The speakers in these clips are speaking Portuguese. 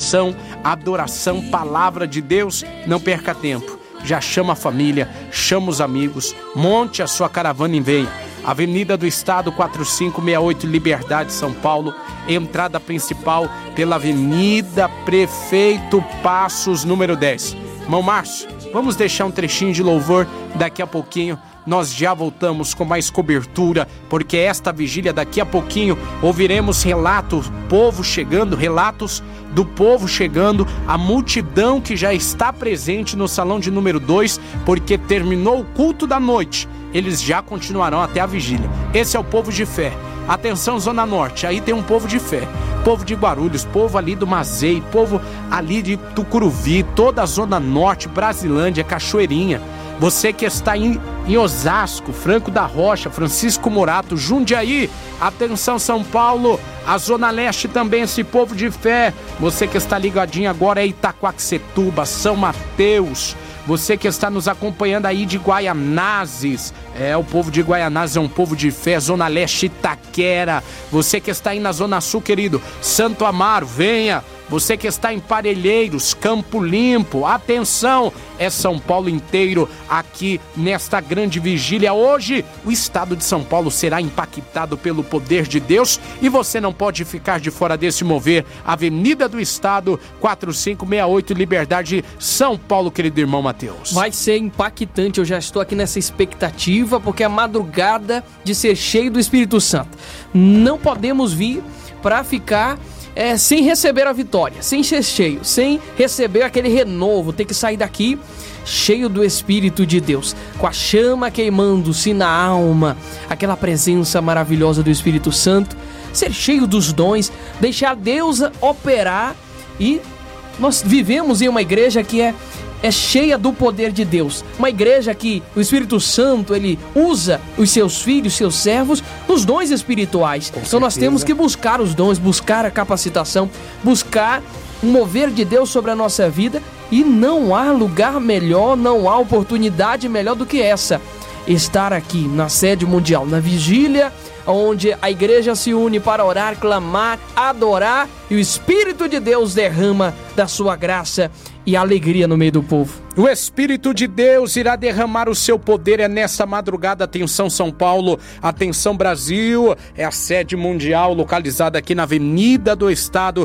oração, adoração, palavra de Deus. Não perca tempo. Já chama a família, chama os amigos, monte a sua caravana e venha. Avenida do Estado 4568, Liberdade, São Paulo. Entrada principal pela Avenida Prefeito Passos, número 10. Irmão Márcio, vamos deixar um trechinho de louvor. Daqui a pouquinho nós já voltamos com mais cobertura, porque esta vigília, daqui a pouquinho, ouviremos relatos do povo chegando, a multidão que já está presente no salão de número 2, porque terminou o culto da noite. Eles já continuarão até a vigília. Esse é o povo de fé. Atenção, Zona Norte, aí tem um povo de fé. Povo de Guarulhos, povo ali do Mazei, povo ali de Tucuruvi, toda a Zona Norte, Brasilândia, Cachoeirinha. Você que está em Osasco, Franco da Rocha, Francisco Morato, Jundiaí, atenção São Paulo, a Zona Leste também, esse povo de fé. Você que está ligadinho agora é Itaquaquecetuba, São Mateus. Você que está nos acompanhando aí de Guaianazes, o povo de Guaianazes é um povo de fé. Zona Leste, Itaquera. Você que está aí na Zona Sul, querido, Santo Amaro, venha. Você que está em Parelheiros, Campo Limpo, atenção, é São Paulo inteiro aqui nesta grande vigília. Hoje, o estado de São Paulo será impactado pelo poder de Deus e você não pode ficar de fora desse mover. Avenida do Estado, 4568, Liberdade, São Paulo, querido irmão Mateus. Vai ser impactante, eu já estou aqui nessa expectativa, porque é a madrugada de ser cheio do Espírito Santo. Não podemos vir para ficar sem receber a vitória, sem ser cheio, sem receber aquele renovo, ter que sair daqui cheio do Espírito de Deus, com a chama queimando-se na alma, aquela presença maravilhosa do Espírito Santo, ser cheio dos dons, deixar Deus operar. E nós vivemos em uma igreja que é cheia do poder de Deus, uma igreja que o Espírito Santo, ele usa os seus filhos, seus servos, nos dons espirituais. Então nós temos que buscar os dons, buscar a capacitação, buscar um mover de Deus sobre a nossa vida, e não há lugar melhor, não há oportunidade melhor do que essa: estar aqui na sede mundial, na vigília, onde a igreja se une para orar, clamar, adorar, e o Espírito de Deus derrama da sua graça e alegria no meio do povo. O Espírito de Deus irá derramar o seu poder nessa madrugada. Atenção São Paulo, atenção Brasil, é a sede mundial localizada aqui na Avenida do Estado,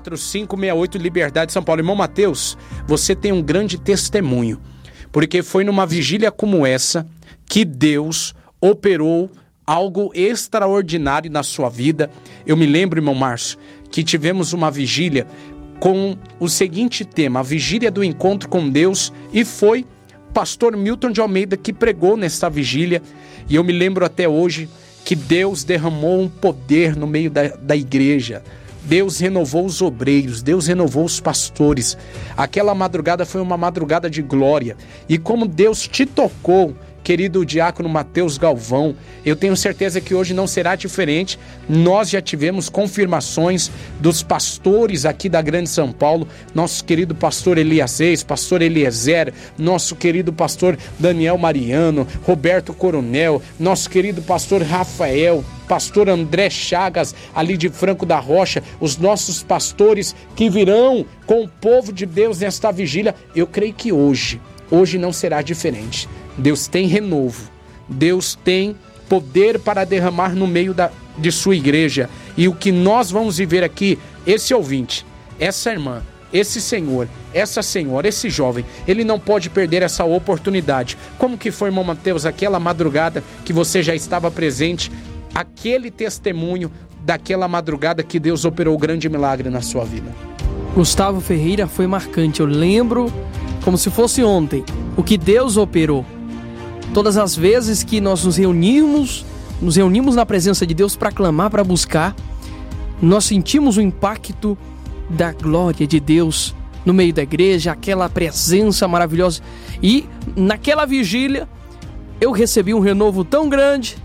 4568, Liberdade, São Paulo. Irmão Mateus, você tem um grande testemunho, porque foi numa vigília como essa que Deus operou algo extraordinário na sua vida. Eu me lembro, irmão Márcio, que tivemos uma vigília com o seguinte tema: a vigília do encontro com Deus, e foi pastor Milton de Almeida que pregou nesta vigília. E eu me lembro até hoje que Deus derramou um poder no meio da igreja. Deus renovou os obreiros, Deus renovou os pastores. Aquela madrugada foi uma madrugada de glória. E como Deus te tocou, querido diácono Mateus Galvão, eu tenho certeza que hoje não será diferente. Nós já tivemos confirmações dos pastores aqui da Grande São Paulo, nosso querido pastor Eliasês, pastor Eliezer, nosso querido pastor Daniel Mariano, Roberto Coronel, nosso querido pastor Rafael, pastor André Chagas, ali de Franco da Rocha, os nossos pastores que virão com o povo de Deus nesta vigília. Eu creio que hoje não será diferente. Deus tem renovo, Deus tem poder para derramar no meio de sua igreja. E o que nós vamos viver aqui, esse ouvinte, essa irmã, esse senhor, essa senhora, esse jovem, ele não pode perder essa oportunidade. Como que foi, irmão Mateus, aquela madrugada que você já estava presente, aquele testemunho daquela madrugada que Deus operou o grande milagre na sua vida? Gustavo Ferreira, foi marcante. Eu lembro como se fosse ontem o que Deus operou. Todas as vezes que nós nos reunimos na presença de Deus para clamar, para buscar, nós sentimos o impacto da glória de Deus no meio da igreja, aquela presença maravilhosa. E naquela vigília eu recebi um renovo tão grande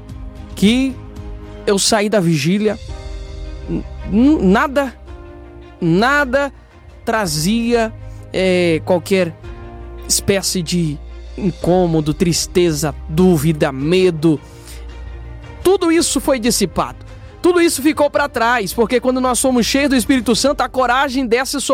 que eu saí da vigília, nada trazia qualquer espécie de incômodo, tristeza, dúvida, medo. Tudo isso foi dissipado. Tudo isso ficou para trás, porque quando nós somos cheios do Espírito Santo, a coragem desce sobre